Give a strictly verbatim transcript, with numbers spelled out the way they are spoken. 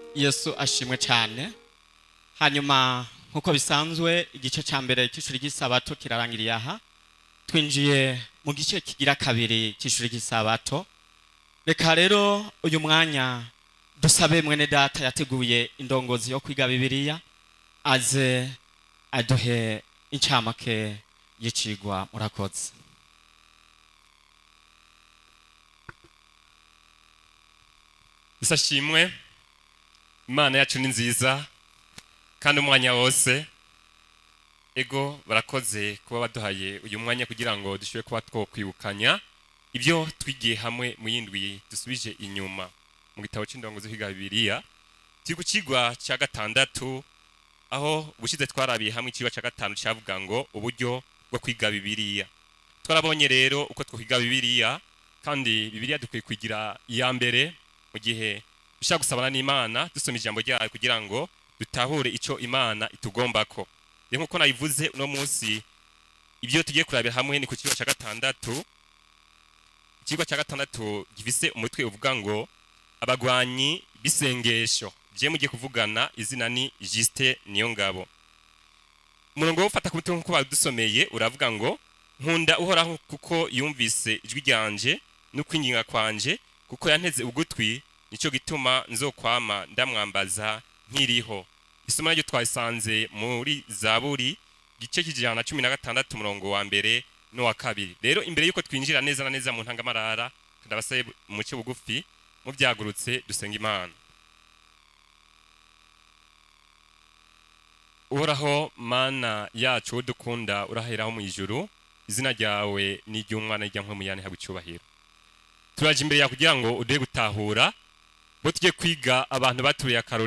Yesu ashimwe cyane. Hanyuma nkuko bisanzwe igice cya mbere cy'ishuri ry'isabato kirarangiriye aha, twinjiye mu gice kigira kabiri cy'ishuri ry'isabato. Reka rero uyu mwanya dusabe mwene data yateguye indongozi yo kwiga Bibiliya aze aduhe incamake y'icigwa. Murakoze. Isashimwe. Imana yacu ni nziza kandi umwanya wose. Ego barakoze kuba baduhaye uyu mwanya kugira ngo dushobore kuba twokwibukanya ibyo twigiye hamwe mu yindwi dusubije inyuma mu gitabo c'indongozi yo kwiga Bibiliya. Turi ku cigwa ca gatandatu, aho ubushize twarabiye hamwe icigwa ca gatanu cavuga ngo uburyo bwo kwiga Bibiliya. Twarabonye rero uko twokwiga Bibiliya, kandi Bibiliya dukwiye kwigira iya mbere mu gihe dushaka gusabana n'Imana, dusoma ijambo ryayo kugira ngo dutahure ico Imana itugombako. Rero nkuko nayivuze uno munsi ibyo tugiye kurabira hamwe ni ku cigwa ca gatandatu. Icigwa ca gatandatu gifise umutwe uvuga ngo abagwanyi bisengesho. Je mugiye kuvugana, izina ni Justin Niyongabo. Umurongo wo ufata ku mutwe nkuko badusomeye uravuga ngo nkunda uhoraho kuko yumvise ijwi ryanje no kwinginga kwanje, kuko yanteze ugutwi, nico gituma nzokwama ndamwambaza nkiriho. Isoma ryo twasanze muri Zaburi gice kijana na cumi na gatandatu umurongo wa mbere no wa kabiri. Rero imbere yuko twinjira neza na neza mu ntangamarara, ndabasabe umuce bugufi mu byagurutse dusenga Imana. Uhoraho Mana yacu udukunda, uraheraho mu ijuru, izina ryawe ni ry'umwana ryankwe muyane hagucyubahiro. Turaje imbere ya kugira ngo ude gutahura bo tujye kwiga abantu baturiye akarori